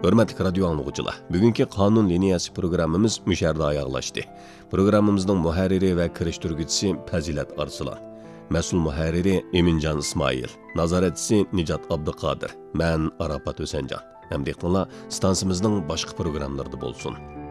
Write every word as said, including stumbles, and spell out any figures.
Hörmətli radio anlıqçılar, bugünkü Qanun liniyası programımız müşərdə ayaqlaşdı. Programımızın mühərriri və kirişdirgücüsü Fəzilət Arslan, məsul mühərriri Emincan İsmail, nazaretçisi Nicat Abduqadir, mən Arafat Ösəncan. Həm deyəqdənlər, stansımızın başqa proqramlarda bolsun.